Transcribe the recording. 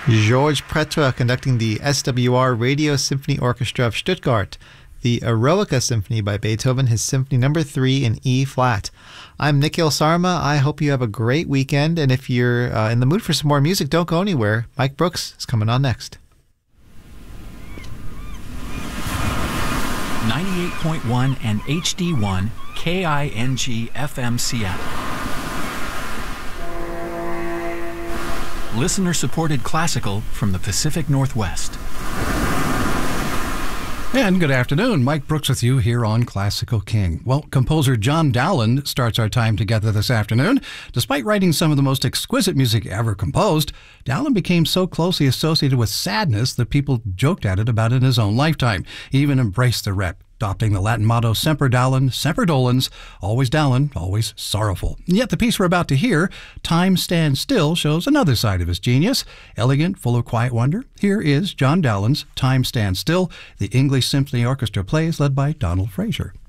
George Pretra conducting the SWR Radio Symphony Orchestra of Stuttgart, the Eroica Symphony by Beethoven, his Symphony No. 3 in E flat. I'm Nikhil Sarma. I hope you have a great weekend, and if you're in the mood for some more music, don't go anywhere. Mike Brooks is coming on next. 98.1 and HD1 KING FM Seattle. Listener-supported classical from the Pacific Northwest. And good afternoon. Mike Brooks with you here on Classical King. Well, composer John Dowland starts our time together this afternoon. Despite writing some of the most exquisite music ever composed, Dowland became so closely associated with sadness that people joked at it about it in his own lifetime. He even embraced the rep, adopting the Latin motto Semper Dowland, Semper Dolens, always Dowland, always sorrowful. And yet the piece we're about to hear, Time Stands Still, shows another side of his genius. Elegant, full of quiet wonder, here is John Dowland's Time Stands Still, the English Symphony Orchestra plays led by Donald Fraser.